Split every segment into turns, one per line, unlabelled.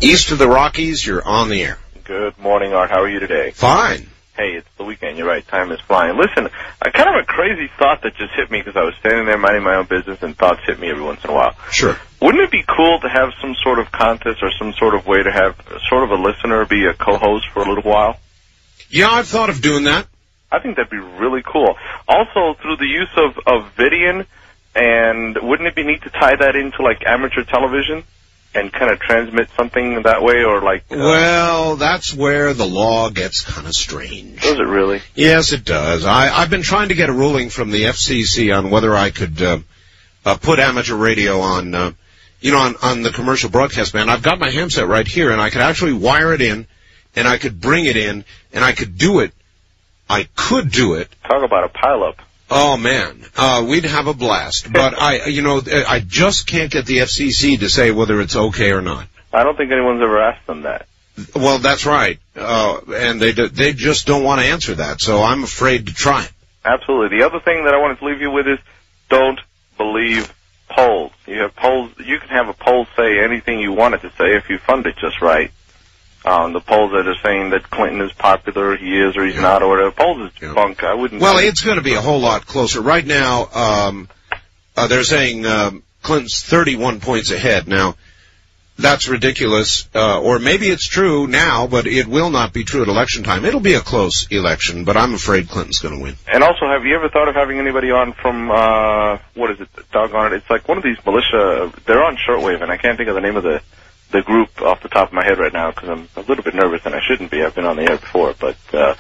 East of the Rockies, you're on the air.
Good morning, Art. How are you today?
Fine.
Hey, it's the weekend. You're right. Time is flying. Listen, kind of a crazy thought that just hit me because I was standing there minding my own business and thoughts hit me every once in a while.
Sure.
Wouldn't it be cool to have some sort of contest or some sort of way to have sort of a listener be a co-host for a little while?
Yeah, I've thought of doing that.
I think that'd be really cool. Also, through the use of Vidian, and wouldn't it be neat to tie that into, like, amateur television and kind of transmit something that way, or like...
Well, that's where the law gets kind of strange.
Does it really?
Yes, it does. I've been trying to get a ruling from the FCC on whether I could put amateur radio on, on the commercial broadcast band. I've got my handset right here, and I could actually wire it in, and I could bring it in, and I could do it. I could do it.
Talk about a pileup.
Oh, man. We'd have a blast. But, I just can't get the FCC to say whether it's okay or not.
I don't think anyone's ever asked them that.
Well, that's right. And they just don't want to answer that, so I'm afraid to try it.
Absolutely. The other thing that I wanted to leave you with is don't believe polls. You have polls. You can have a poll say anything you want it to say if you fund it just right. The polls that are saying that Clinton is popular, he is or he's not, or whatever. Polls is bunk. I wouldn't.
Well, it's going to be a whole lot closer. Right now, they're saying Clinton's 31 points ahead. Now, that's ridiculous. Or maybe it's true now, but it will not be true at election time. It'll be a close election, but I'm afraid Clinton's going to win.
And also, have you ever thought of having anybody on from, what is it, doggone it? It's like one of these militia, they're on shortwave, and I can't think of the name of the group off the top of my head right now because I'm a little bit nervous, and I shouldn't be. I've been on the air before, but,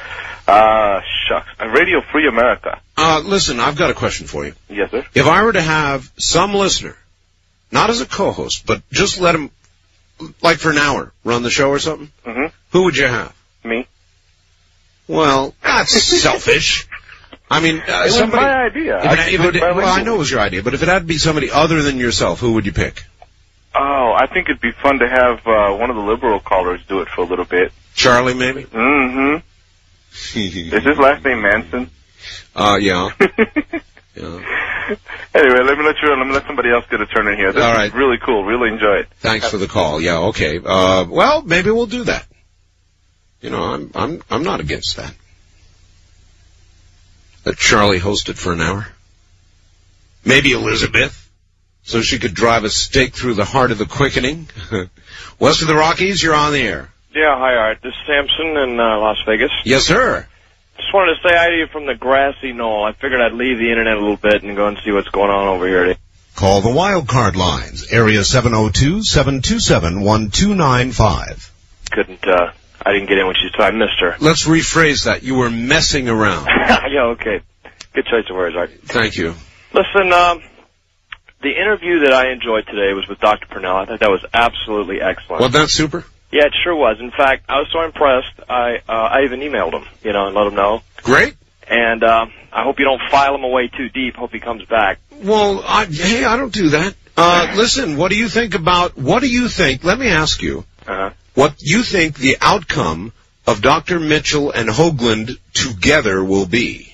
shucks. Radio Free America.
Listen, I've got a question for you.
Yes, sir?
If I were to have some listener, not as a co-host, but just let him, like for an hour, run the show or something, who would you have?
Me.
Well, that's selfish. I mean,
it was my idea.
Well, I know it was your idea, but if it had to be somebody other than yourself, who would you pick?
Oh, I think it'd be fun to have one of the liberal callers do it for a little bit.
Charlie, maybe?
Mm-hmm. Is his last name Manson?
Yeah.
Yeah. Anyway, let me let somebody else get a turn in here. This is really cool. Really enjoy it.
Thanks for the call. Yeah, okay. Well, maybe we'll do that. I'm not against that. That Charlie hosted for an hour. Maybe Elizabeth, so she could drive a stake through the heart of the quickening. West of the Rockies, you're on the air.
Yeah, hi, Art. This is Samson in Las Vegas.
Yes, sir.
Just wanted to say hi to you from the grassy knoll. I figured I'd leave the internet a little bit and go and see what's going on over here.
Call the wildcard lines, area 702-727-1295.
I didn't get in when she said I missed her.
Let's rephrase that. You were messing around.
Yeah, okay. Good choice of words, Art.
Thank you.
Listen, the interview that I enjoyed today was with Dr. Purnell. I thought that was absolutely excellent.
Wasn't that super?
Yeah, it sure was. In fact, I was so impressed, I even emailed him, and let him know.
Great.
And I hope you don't file him away too deep. Hope he comes back.
Well, I don't do that. Listen, let me ask you, what you think the outcome of Dr. Mitchell and Hoagland together will be?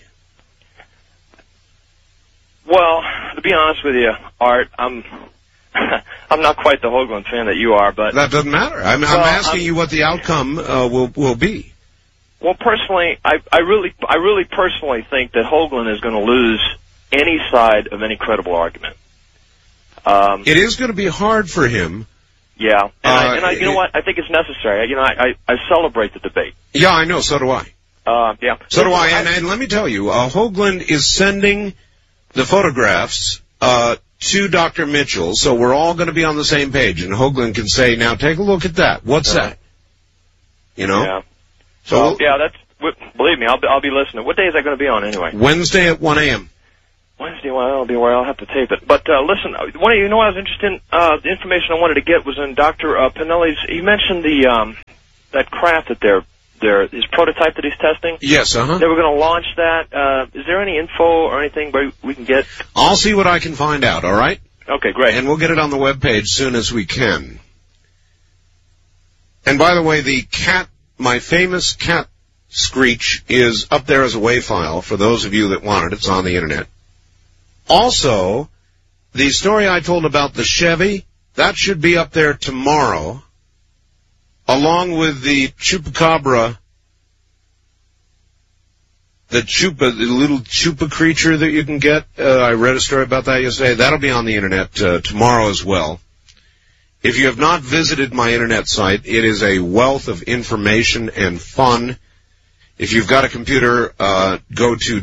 Well, to be honest with you, Art, I'm not quite the Hoagland fan that you are, but
that doesn't matter. I'm asking you what the outcome will be.
Well, personally, I really personally think that Hoagland is going to lose any side of any credible argument.
It is going to be hard for him.
Yeah, and you know what? I think it's necessary. I celebrate the debate.
Yeah, I know. So do I.
Yeah.
So do I. And let me tell you, Hoagland is sending the photographs to Dr. Mitchell, so we're all going to be on the same page. And Hoagland can say, "Now take a look at that. What's that?"
Yeah. So believe me, I'll be listening. What day is that going to be on anyway?
Wednesday at 1 a.m.
Wednesday, well, I'll be where I'll have to tape it. But listen, what I was interested in, the information I wanted to get was in Dr. Pinelli's. He mentioned that craft that his prototype that he's testing.
Yes,
They were going to launch that. Is there any info or anything we can get?
I'll see what I can find out. All right.
Okay, great.
And we'll get it on the webpage as soon as we can. And by the way, my famous cat screech is up there as a WAV file for those of you that want it. It's on the internet. Also, the story I told about the Chevy, that should be up there tomorrow. along with the chupacabra, the little chupa creature that you can get. I read a story about that yesterday. That'll be on the internet tomorrow as well. If you have not visited my internet site, it is a wealth of information and fun. If you've got a computer, go to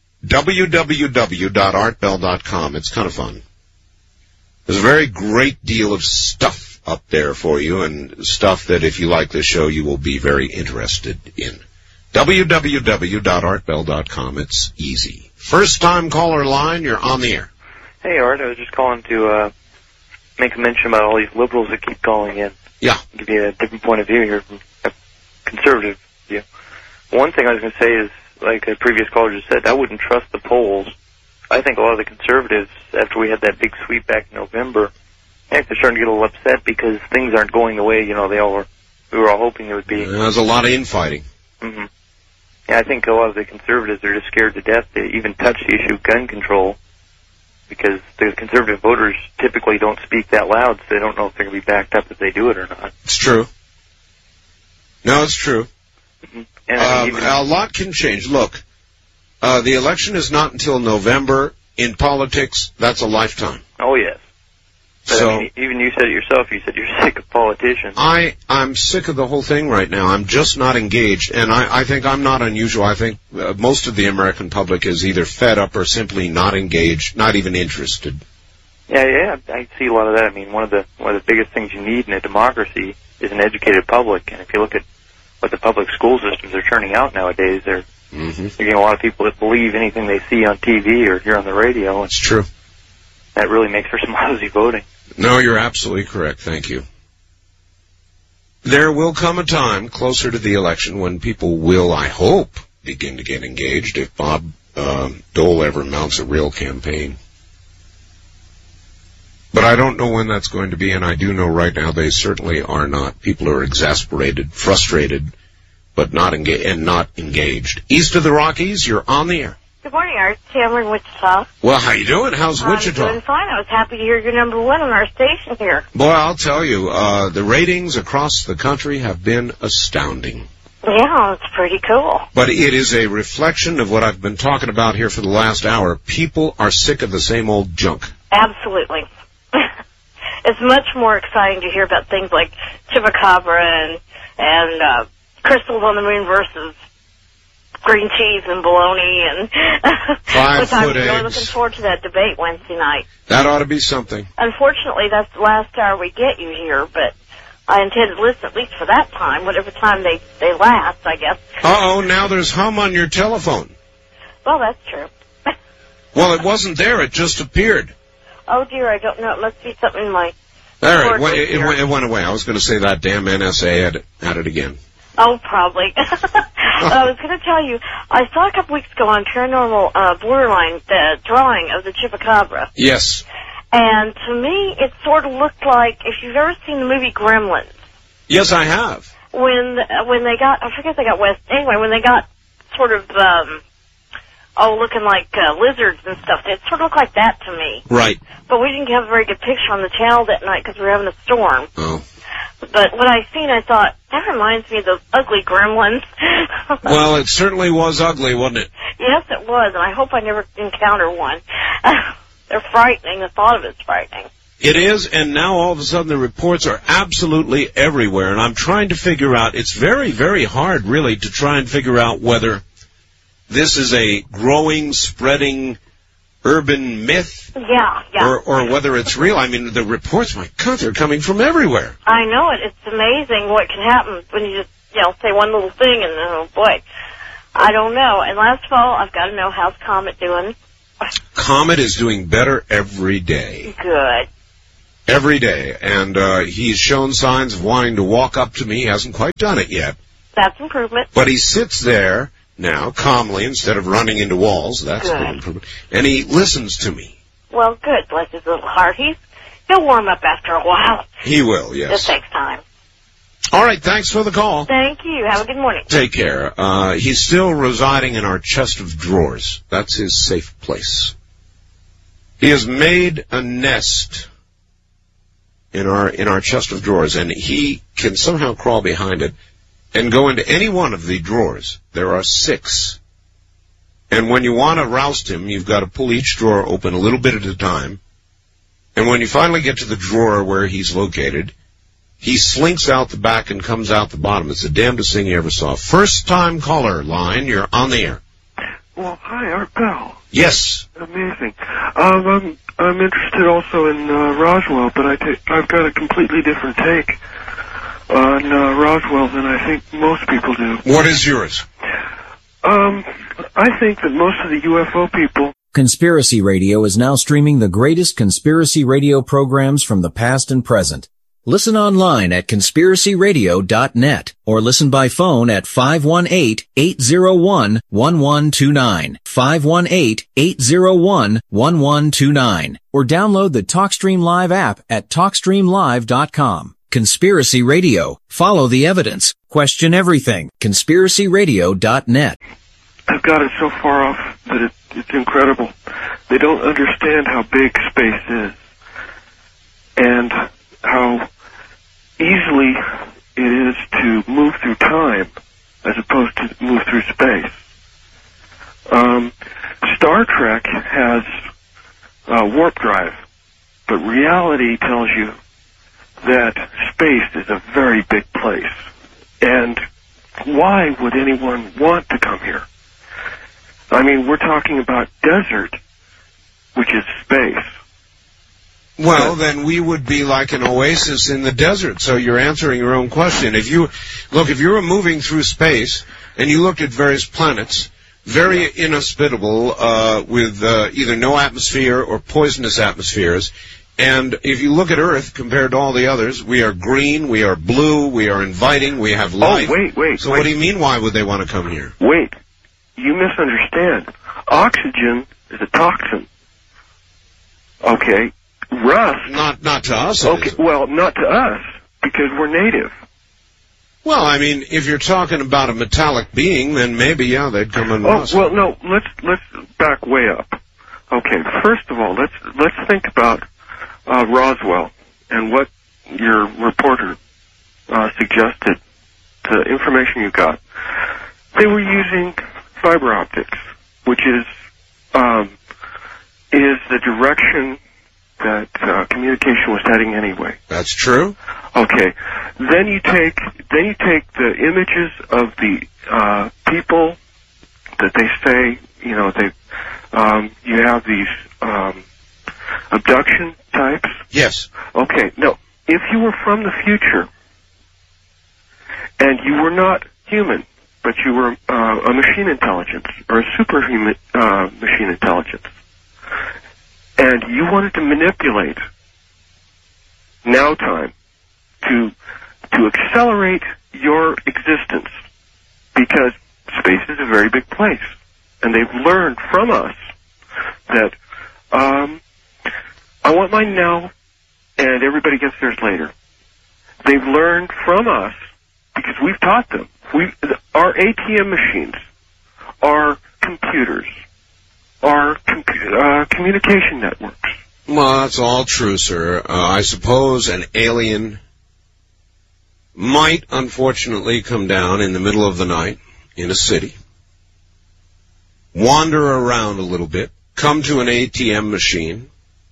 www.artbell.com. It's kind of fun. There's a very great deal of stuff up there for you, and stuff that if you like this show, you will be very interested in. www.artbell.com. It's easy. First-time caller line, you're on the air.
Hey, Art, I was just calling to make a mention about all these liberals that keep calling in.
Yeah.
Give you a different point of view here from a conservative view. One thing I was going to say is, like a previous caller just said, I wouldn't trust the polls. I think a lot of the conservatives, after we had that big sweep back in November, I think they're starting to get a little upset because things aren't going the way, we were all hoping it would be.
There's a lot of infighting.
Mm-hmm. Yeah, I think a lot of the conservatives are just scared to death to even touch the issue of gun control because the conservative voters typically don't speak that loud, so they don't know if they're going to be backed up if they do it or not.
It's true. No, it's true.
Mm-hmm. And
a lot can change. Look, the election is not until November. In politics, that's a lifetime.
Oh, yes. But,
so,
even you said it yourself. You said you're sick of politicians.
I'm sick of the whole thing right now. I'm just not engaged, and I think I'm not unusual. I think most of the American public is either fed up or simply not engaged, not even interested.
Yeah, I see a lot of that. I mean, one of the biggest things you need in a democracy is an educated public, and if you look at what the public school systems are turning out nowadays, they're getting a lot of people that believe anything they see on TV or hear on the radio.
It's true.
That really makes for some lousy voting.
No, you're absolutely correct. Thank you. There will come a time closer to the election when people will, I hope, begin to get engaged if Bob Dole ever mounts a real campaign. But I don't know when that's going to be, and I do know right now they certainly are not. People are exasperated, frustrated, but not engaged. East of the Rockies, you're on the air.
Good morning, Art. Tamara in Wichita.
Well, how you doing? How's Wichita?
I'm doing fine. I was happy to hear you're number one on our station here.
Boy, I'll tell you, the ratings across the country have been astounding.
Yeah, it's pretty cool.
But it is a reflection of what I've been talking about here for the last hour. People are sick of the same old junk.
Absolutely. It's much more exciting to hear about things like Chupacabra and Crystals on the Moon versus green cheese and bologna and
5
I'm
foot
really
eggs.
looking forward to that debate Wednesday night.
That ought to be something.
Unfortunately, that's the last hour we get you here, but I intend to listen at least for that time, whatever time they last, I guess.
Uh-oh, now there's hum on your telephone.
Well, that's true.
Well, it wasn't there. It just appeared.
Oh, dear, I don't know. It must be something in my...
All right, it went away. I was going to say that damn NSA had it again.
Oh, probably. I was going to tell you, I saw a couple weeks ago on Paranormal Borderline the drawing of the Chupacabra.
Yes.
And to me, it sort of looked like, if you've ever seen the movie Gremlins.
Yes, I have.
When they got, I forget they got West, anyway, when they got sort of, looking like lizards and stuff, it sort of looked like that to me.
Right.
But we didn't have a very good picture on the channel that night because we were having a storm.
Oh.
But when I seen, I thought, that reminds me of those ugly gremlins.
Well, it certainly was ugly, wasn't it?
Yes, it was, and I hope I never encounter one. They're frightening. The thought of it's frightening.
It is, and now all of a sudden the reports are absolutely everywhere, and I'm trying to figure out, it's very, very hard, really, to try and figure out whether this is a growing, spreading urban myth,
Yeah.
or whether it's real. I mean, the reports, my God, they're coming from everywhere.
I know it. It's amazing what can happen when you just, say one little thing and then, oh boy. I don't know. And last of all, I've got to know, how's Comet doing?
Comet is doing better every day.
Good.
Every day. And he's shown signs of wanting to walk up to me. He hasn't quite done it yet.
That's improvement.
But he sits there now, calmly, instead of running into walls. That's
good.
Good improvement. And he listens to me.
Well, good. Bless his little heart. He'll warm up after a while.
He will, yes.
It takes time.
All right, thanks for the call.
Thank you. Have a good morning.
Take care. He's still residing in our chest of drawers. That's his safe place. He has made a nest in our chest of drawers, and he can somehow crawl behind it and go into any one of the drawers. There are 6. And when you want to roust him, you've got to pull each drawer open a little bit at a time. And when you finally get to the drawer where he's located, he slinks out the back and comes out the bottom. It's the damnedest thing you ever saw. First-time caller line, you're on the air.
Well, hi, Art Bell.
Yes.
Amazing. I'm interested also in Roswell, but I've got a completely different take on Roswell than I think most people do.
What is yours?
I think that most of the UFO people...
Conspiracy Radio is now streaming the greatest conspiracy radio programs from the past and present. Listen online at conspiracyradio.net or listen by phone at 518-801-1129, 518-801-1129, or download the TalkStream Live app at TalkStreamLive.com. Conspiracy Radio. Follow the evidence. Question everything. conspiracyradio.net.
I've got it so far off that it's incredible. They don't understand how big space is and how easily it is to move through time as opposed to move through space. Star Trek has warp drive, but reality tells you that space is a very big place. And why would anyone want to come here? I mean, we're talking about desert, which is space.
Well, then we would be like an oasis in the desert, so you're answering your own question. If you were moving through space and you looked at various planets, very inhospitable, with either no atmosphere or poisonous atmospheres, and if you look at Earth compared to all the others, we are green, we are blue, we are inviting, we have life.
Oh, wait.
So what do you mean, why would they want to come here?
Wait. You misunderstand. Oxygen is a toxin. Okay. Rust.
Not to us.
Okay, well, not to us, because we're native.
Well, I mean, if you're talking about a metallic being, then maybe, yeah, they'd come and rust.
Well, no, let's back way up. Okay, first of all, let's think about Roswell and what your reporter suggested, the information you got. They were using fiber optics, which is the direction that communication was heading anyway.
That's true.
Okay. Then you take the images of the people that they say, you know, you have these abduction types.
Yes.
Okay. No, if you were from the future and you were not human, but you were a machine intelligence or a superhuman machine intelligence, and you wanted to manipulate now time to accelerate your existence, because space is a very big place, and they've learned from us that I want mine now, and everybody gets theirs later. They've learned from us because we've taught them. Our ATM machines, our computers, our communication networks.
Well, that's all true, sir. I suppose an alien might, unfortunately, come down in the middle of the night in a city, wander around a little bit, come to an ATM machine,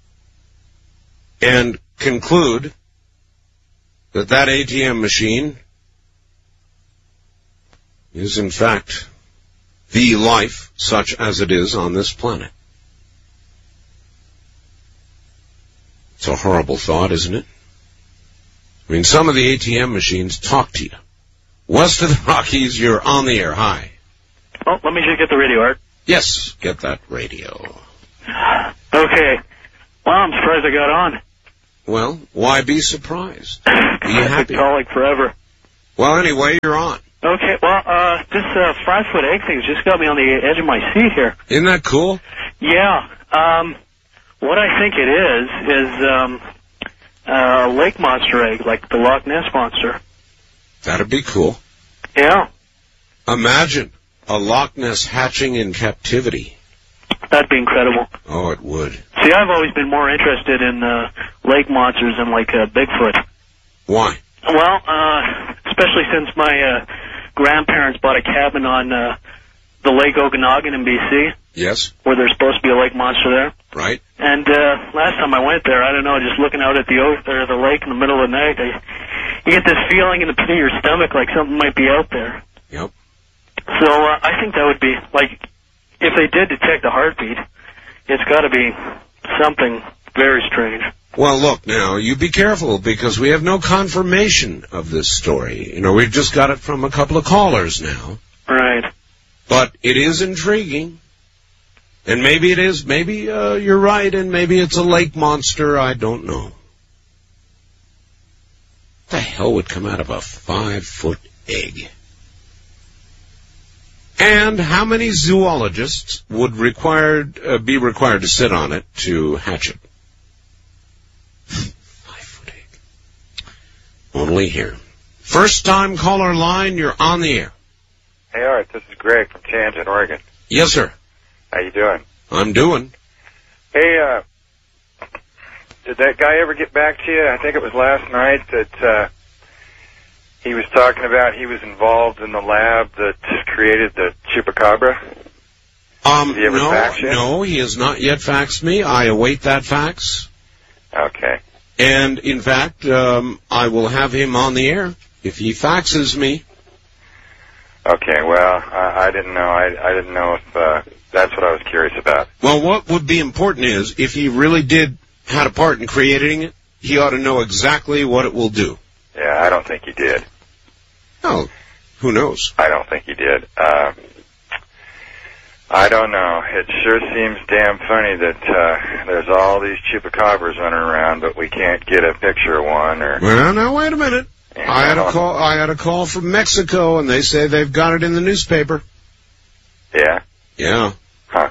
and conclude that that ATM machine is, in fact, the life such as it is on this planet. It's a horrible thought, isn't it? I mean, some of the ATM machines talk to you. West of the Rockies, you're on the air. Hi.
Oh, let me just get the radio, Art.
Yes, get that radio.
Okay. Well, I'm surprised I got on.
Well, why be surprised? Be happy.
I've been calling forever.
Well, anyway, you're on.
Okay, well, this fried-foot egg thing's just got me on the edge of my seat here.
Isn't that cool?
Yeah. What I think it is a lake monster egg, like the Loch Ness Monster.
That'd be cool.
Yeah.
Imagine a Loch Ness hatching in captivity.
That'd be incredible.
Oh, it would.
See, I've always been more interested in lake monsters than, like, Bigfoot.
Why?
Well, especially since my grandparents bought a cabin on the Lake Okanagan in B.C.
Yes.
Where there's supposed to be a lake monster there.
Right.
And last time I went there, I don't know, just looking out at the lake in the middle of the night, you get this feeling in the pit of your stomach like something might be out there.
Yep.
So I think that would be, like, if they did detect a heartbeat, it's got to be something very strange.
Well, look, now, you be careful, because we have no confirmation of this story. You know, we've just got it from a couple of callers now.
Right.
But it is intriguing. And maybe it is, maybe you're right, and maybe it's a lake monster, I don't know. What the hell would come out of a 5-foot egg? And how many zoologists would be required to sit on it to hatch it? 5-foot egg. Only here. First time caller line, you're on the air.
Hey, Art, this is Greg from Tangent, Oregon.
Yes, sir.
How you doing?
I'm doing.
Hey, did that guy ever get back to you? I think it was last night that he was talking about he was involved in the lab that created the chupacabra. Did he ever fax you?
No, he has not yet faxed me. I await that fax.
Okay.
And, in fact, I will have him on the air if he faxes me.
Okay, well, I didn't know. I didn't know if that's what I was curious about.
Well, what would be important is, if he really had a part in creating it, he ought to know exactly what it will do.
Yeah, I don't think he did.
Oh, who knows?
I don't think he did. I don't know. It sure seems damn funny that there's all these chupacabras running around, but we can't get a picture of one.
Well, now, wait a minute. I had a call from Mexico, and they say they've got it in the newspaper.
Yeah?
Yeah.
Huh.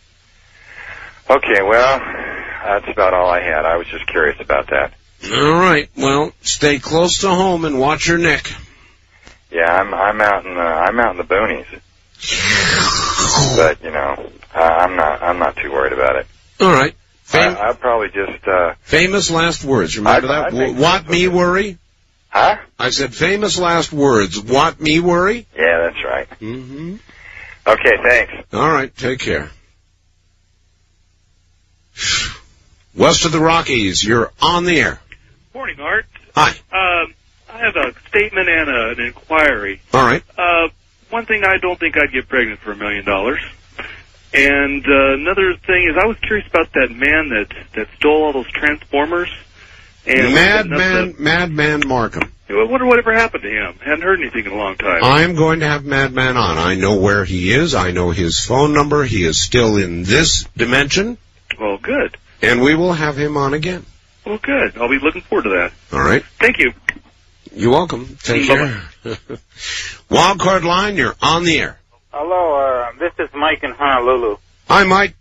Okay, well, that's about all I had. I was just curious about that.
All right. Well, stay close to home and watch your neck.
Yeah, I'm out in the boonies. But, you know, I'm not too worried about it.
All right.
I'll probably just
famous last words. Remember that? What me worry?
Huh?
I said famous last words. What me worry?
Yeah, that's right.
Mm-hmm.
Okay, thanks.
All right, take care. West of the Rockies, you're on the air.
Morning, Art.
Hi.
I have a statement and an inquiry.
All right.
One thing, I don't think I'd get pregnant for $1 million. And another thing is, I was curious about that man that stole all those Transformers. And Madman Markham. I wonder whatever happened to him. Hadn't heard anything in a long time.
I'm going to have Madman on. I know where he is. I know his phone number. He is still in this dimension.
Well, good.
And we will have him on again.
Well, good. I'll be looking forward to that.
All right.
Thank you.
You're welcome. Take care. Wildcard line, you're on the air.
Hello, this is Mike in Honolulu.
Hi, Mike.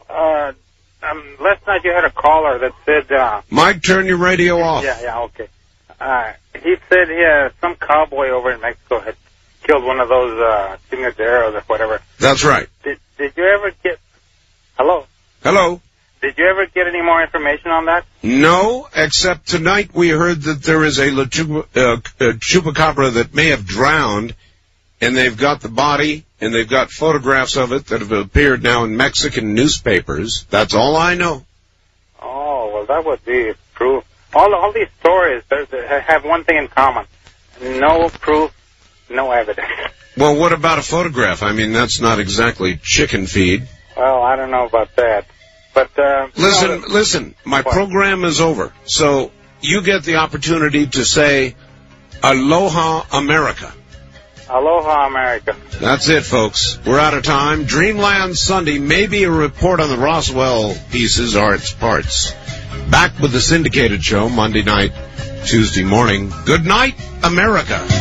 Last night you had a caller that said...
Mike, turn your radio off.
Yeah, okay. He said some cowboy over in Mexico had killed one of those chingaderos or whatever.
That's right.
Did you ever get... Hello?
Hello?
Did you ever get any more information on that?
No, except tonight we heard that there is a chupacabra that may have drowned, and they've got the body, and they've got photographs of it that have appeared now in Mexican newspapers. That's all I know.
Oh, well, that would be proof. All these stories they have one thing in common. No proof, no evidence.
Well, what about a photograph? I mean, that's not exactly chicken feed.
Well, I don't know about that. But
listen, my program is over. So you get the opportunity to say, Aloha, America.
Aloha, America.
That's it, folks. We're out of time. Dreamland Sunday, maybe a report on the Roswell pieces or its parts. Back with the syndicated show Monday night, Tuesday morning. Good night, America.